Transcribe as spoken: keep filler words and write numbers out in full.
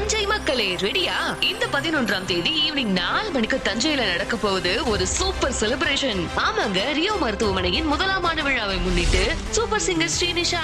தஞ்சை மக்களே ரெடியா? இந்த பதினொன்றாம் தேதி ஈவினிங் நாலு மணிக்கு தஞ்சையில நடக்க போகுது ஒரு சூப்பர் செலிப்ரேஷன். ஆமாங்க, ரியோ மருத்துவமனையின் முதலாம் ஆண்டு விழாவை முன்னிட்டு சூப்பர் சிங்கர் ஸ்ரீனிஷா